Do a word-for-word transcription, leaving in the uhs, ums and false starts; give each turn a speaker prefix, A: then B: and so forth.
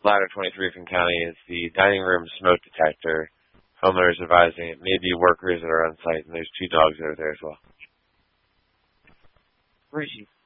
A: Ladder twenty-three from County is the dining room smoke detector. Homeowners advising it may be workers that are on site, and there's two dogs that are there as well.
B: Three.